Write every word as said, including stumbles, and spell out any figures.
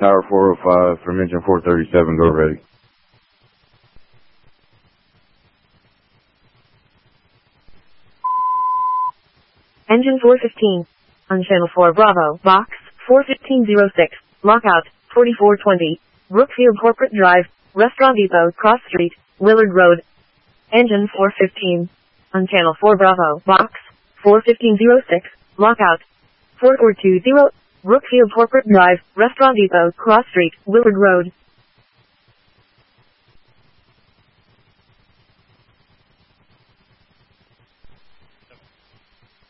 Tower four oh five from engine four thirty-seven, go ready. Engine four fifteen. On channel four Bravo, box, four fifteen oh six, lockout, forty-four twenty, Brookfield Corporate Drive, Restaurant Depot, Cross Street, Willard Road. Engine four fifteen. On channel four Bravo, box, four fifteen oh six, lockout, four four two zero, Brookfield Corporate Drive, Restaurant Depot, Cross Street, Willard Road.